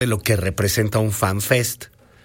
de lo que representa un FanFest.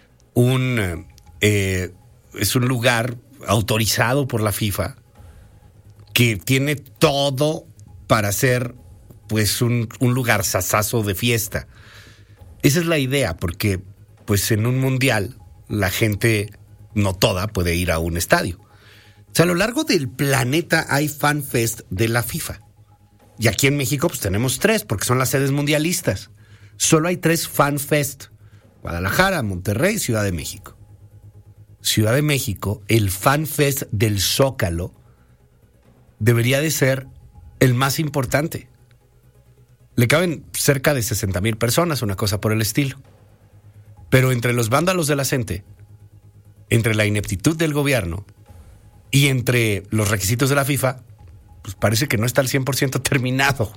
Es un lugar autorizado por la FIFA que tiene todo para ser pues un lugar sasazo de fiesta. Esa es la idea, porque pues en un mundial la gente, no toda, puede ir a un estadio. O sea, a lo largo del planeta hay FanFest de la FIFA. Y aquí en México pues tenemos 3, porque son las sedes mundialistas. Solo hay 3 FanFest: Guadalajara, Monterrey, Ciudad de México. Ciudad de México, el FanFest del Zócalo debería de ser el más importante. Le caben cerca de 60,000 personas, una cosa por el estilo. Pero entre los vándalos de la gente, entre la ineptitud del gobierno y entre los requisitos de la FIFA, pues parece que no está al 100% terminado.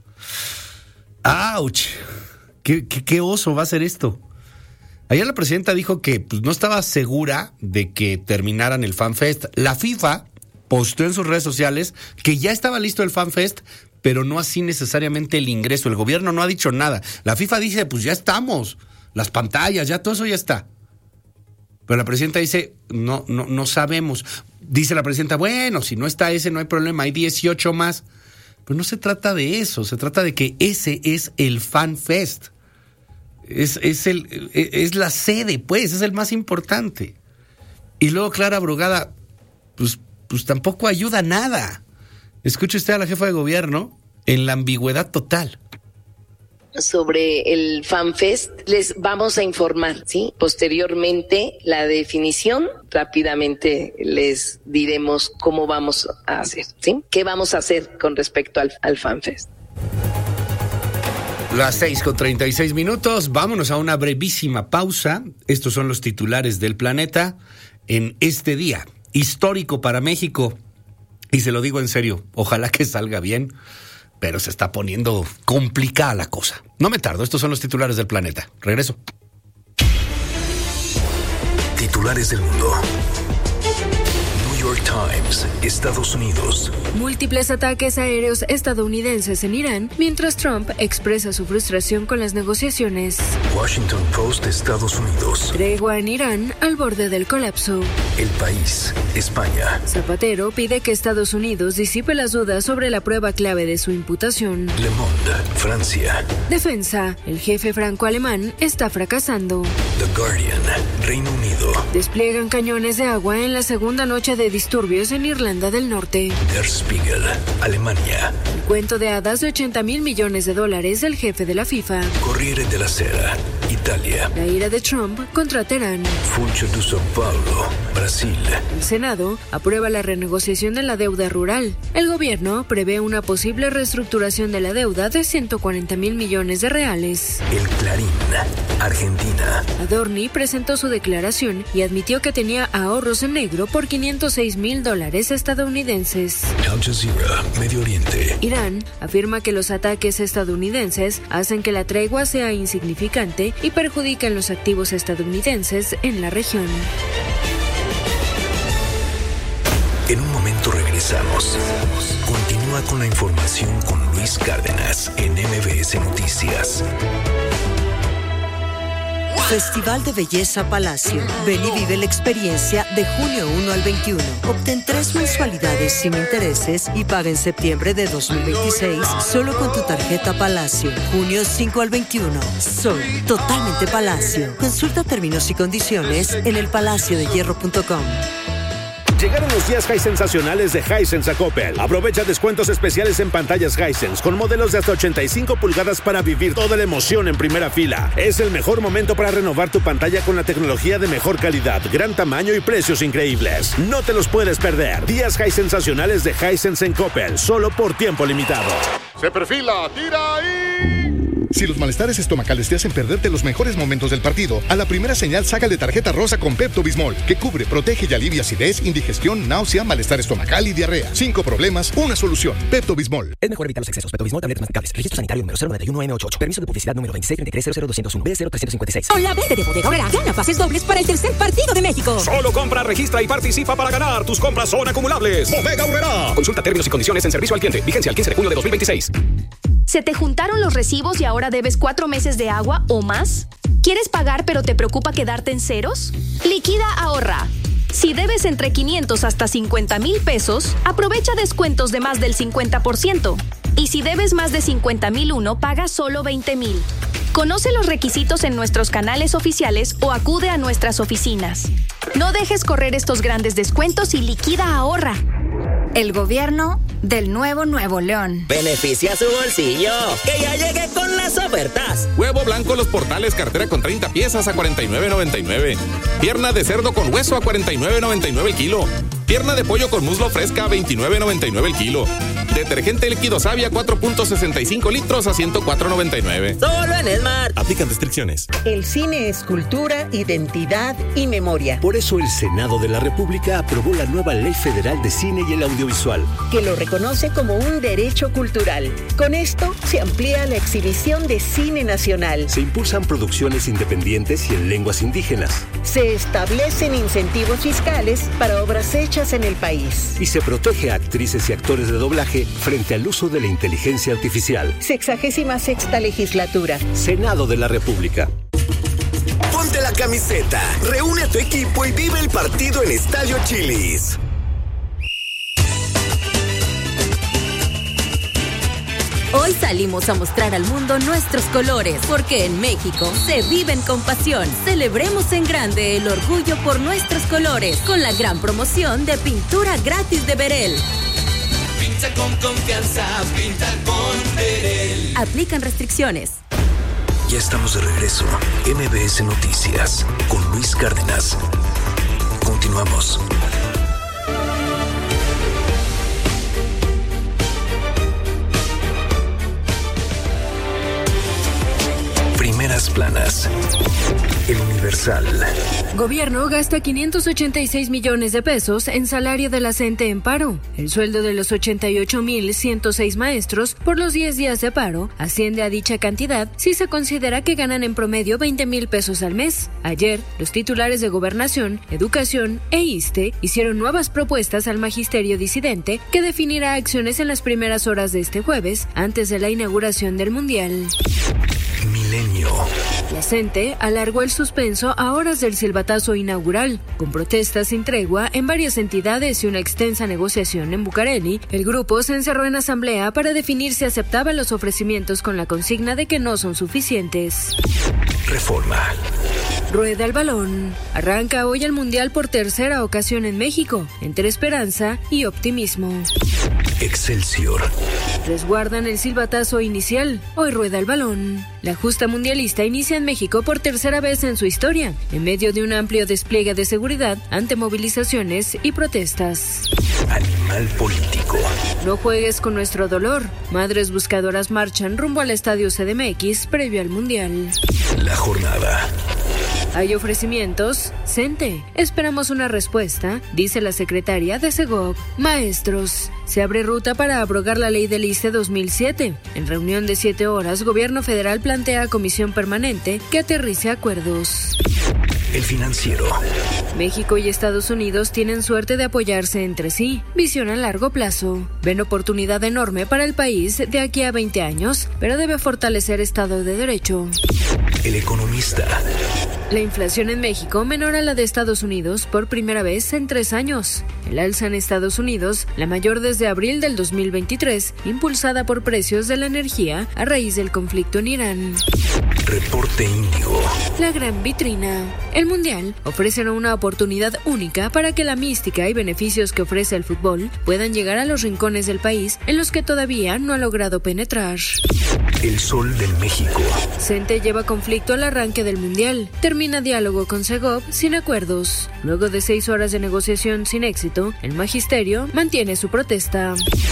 ¡Auch! ¿Qué oso va a ser esto? Ayer la presidenta dijo que pues, no estaba segura de que terminaran el FanFest. La FIFA posteó en sus redes sociales que ya estaba listo el FanFest, pero no así necesariamente el ingreso. El gobierno no ha dicho nada. La FIFA dice, pues ya estamos. Las pantallas, ya todo eso ya está. Pero la presidenta dice, no sabemos. Dice la presidenta, bueno, si no está ese no hay problema, hay 18 más. Pero no se trata de eso, se trata de que ese es el FanFest. Es la sede, pues, es el más importante. Y luego Clara Brugada, pues tampoco ayuda nada. Escuche usted a la jefa de gobierno en la ambigüedad total. Sobre el FanFest les vamos a informar, ¿sí? Posteriormente la definición, rápidamente les diremos cómo vamos a hacer, ¿sí? ¿Qué vamos a hacer con respecto al FanFest? Las 6:36. Vámonos a una brevísima pausa. Estos son los titulares del planeta en este día histórico para México. Y se lo digo en serio, ojalá que salga bien, pero se está poniendo complicada la cosa. No me tardo, estos son los titulares del planeta. Regreso. Titulares del mundo. New York Times, Estados Unidos. Múltiples ataques aéreos estadounidenses en Irán, mientras Trump expresa su frustración con las negociaciones. Washington Post, Estados Unidos. Tregua en Irán al borde del colapso. El País, España. Zapatero pide que Estados Unidos disipe las dudas sobre la prueba clave de su imputación. Le Monde, Francia. Defensa, el jefe franco-alemán está fracasando. The Guardian, Reino Unido. Despliegan cañones de agua en la segunda noche de disturbios en Irlanda del Norte. Der Spiegel, Alemania. El cuento de hadas de $80,000 millones del jefe de la FIFA. Corriere della Sera, Italia. La ira de Trump contra Teherán. Funcho de São Paulo, Brasil. El Senado aprueba la renegociación de la deuda rural. El gobierno prevé una posible reestructuración de la deuda de $140,000 millones. El Clarín, Argentina. Adorni presentó su declaración y admitió que tenía ahorros en negro por $506,000 estadounidenses. Al Jazeera, Medio Oriente. Irán afirma que los ataques estadounidenses hacen que la tregua sea insignificante y perjudican los activos estadounidenses en la región. En un momento regresamos. Continúa con la información con Luis Cárdenas en MBS Noticias. Festival de Belleza Palacio. Ven y vive la experiencia de junio 1 al 21. Obtén 3 mensualidades sin intereses y paga en septiembre de 2026 solo con tu tarjeta Palacio. Junio 5 al 21. Soy totalmente Palacio. Consulta términos y condiciones en elpalaciodehierro.com. Llegaron los días Hisense sensacionales de Hisense a Coppel. Aprovecha descuentos especiales en pantallas Hisense con modelos de hasta 85 pulgadas para vivir toda la emoción en primera fila. Es el mejor momento para renovar tu pantalla con la tecnología de mejor calidad, gran tamaño y precios increíbles. No te los puedes perder. Días Hisense sensacionales de Hisense en Coppel, solo por tiempo limitado. Se perfila, tira ahí. Si los malestares estomacales te hacen perderte los mejores momentos del partido, a la primera señal sácale tarjeta rosa con Pepto-Bismol, que cubre, protege y alivia acidez, indigestión, náusea, malestar estomacal y diarrea. 5 problemas, una solución. Pepto-Bismol. Es mejor evitar los excesos. Pepto-Bismol, tabletas masticables. Registro sanitario número 091-988. Permiso de publicidad número 2633-00201. B0356. Con la venta de Bodega Aurrera, gana fases dobles para el tercer partido de México. Solo compra, registra y participa para ganar. Tus compras son acumulables. Bodega Aurrera. Consulta términos y condiciones en servicio al cliente. Vigencia el 15 de junio de 2026. ¿Se te juntaron los recibos y ahora debes 4 meses de agua o más? ¿Quieres pagar pero te preocupa quedarte en ceros? Liquida Ahorra. Si debes entre 500 hasta 50,000 pesos, aprovecha descuentos de más del 50%. Y si debes más de 50,001, paga solo 20,000. Conoce los requisitos en nuestros canales oficiales o acude a nuestras oficinas. No dejes correr estos grandes descuentos y liquida Ahorra. El gobierno del nuevo Nuevo León. Beneficia su bolsillo, que ya llegué con las ofertas. Huevo blanco Los Portales, cartera con 30 piezas a $49.99. Pierna de cerdo con hueso a $49.99 el kilo. Pierna de pollo con muslo fresca a $29.99 el kilo. Detergente líquido Savia 4.65 litros a $104.99. Solo en Smart. Aplican restricciones. El cine es cultura, identidad y memoria. Por eso el Senado de la República aprobó la nueva Ley Federal de Cine y el Audiovisual, que lo reconoce como un derecho cultural. Con esto se amplía la exhibición de cine nacional. Se impulsan producciones independientes y en lenguas indígenas. Se establecen incentivos fiscales para obras hechas en el país. Y se protege a actrices y actores de doblaje frente al uso de la inteligencia artificial. 66ª legislatura. Senado de la República. Ponte la camiseta, reúne a tu equipo y vive el partido en Estadio Chili's. Hoy salimos a mostrar al mundo nuestros colores, porque en México se viven con pasión. Celebremos en grande el orgullo por nuestros colores, con la gran promoción de pintura gratis de Berel. Pinta con confianza, pinta con Berel. Aplican restricciones. Ya estamos de regreso. MBS Noticias con Luis Cárdenas. Continuamos. Primeras planas. El Universal. Gobierno gasta 586 millones de pesos en salario de la CENTE en paro. El sueldo de los 88,106 maestros por los 10 días de paro asciende a dicha cantidad si se considera que ganan en promedio 20,000 pesos al mes. Ayer, los titulares de Gobernación, Educación e ISSSTE hicieron nuevas propuestas al magisterio disidente que definirá acciones en las primeras horas de este jueves antes de la inauguración del Mundial. Milenio. La CENTE alargó el suspenso a horas del silbatazo inaugural. Con protestas sin tregua en varias entidades y una extensa negociación en Bucareli, el grupo se encerró en asamblea para definir si aceptaba los ofrecimientos con la consigna de que no son suficientes. Reforma. Rueda el balón. Arranca hoy el Mundial por tercera ocasión en México, entre esperanza y optimismo. Excelsior. Resguardan el silbatazo inicial. Hoy rueda el balón. La justa mundialista inicia en México por tercera vez en su historia, en medio de un amplio despliegue de seguridad ante movilizaciones y protestas. Animal político. No juegues con nuestro dolor. Madres buscadoras marchan rumbo al estadio CDMX previo al Mundial. La jornada. ¿Hay ofrecimientos? CENTE. Esperamos una respuesta, dice la secretaria de Segov. Maestros. Se abre ruta para abrogar la ley del ISSSTE 2007. En reunión de 7 horas, Gobierno Federal plantea a Comisión Permanente que aterrice acuerdos. El Financiero. México y Estados Unidos tienen suerte de apoyarse entre sí. Visión a largo plazo. Ven oportunidad enorme para el país de aquí a 20 años, pero debe fortalecer Estado de Derecho. El Economista. La inflación en México menor a la de Estados Unidos por primera vez en 3 años. El alza en Estados Unidos, la mayor desde abril del 2023, impulsada por precios de la energía a raíz del conflicto en Irán. Reporte Índigo. La gran vitrina. El Mundial ofrece una oportunidad única para que la mística y beneficios que ofrece el fútbol puedan llegar a los rincones del país en los que todavía no ha logrado penetrar. El Sol de México. CENTE lleva conflicto al arranque del Mundial. Termina diálogo con Segov sin acuerdos. Luego de 6 horas de negociación sin éxito, el magisterio mantiene su protesta.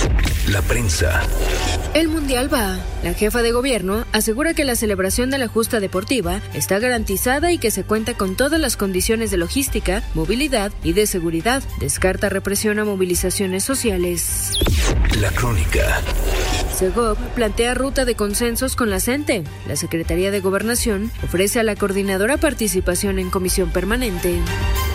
La prensa. El Mundial va. La jefa de gobierno asegura que la celebración de la justa deportiva está garantizada y que se cuenta con todas las condiciones de logística, movilidad y de seguridad. Descarta represión a movilizaciones sociales. La crónica. Segov plantea ruta de consensos con la CENTE. La Secretaría de Gobernación ofrece a la coordinadora participación en comisión permanente.